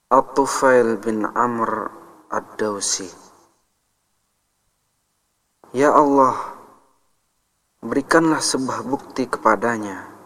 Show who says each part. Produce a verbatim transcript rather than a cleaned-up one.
Speaker 1: At-Tufail bin Amr Ad-Dawsi. Ya Allah, berikanlah sebuah bukti kepadanya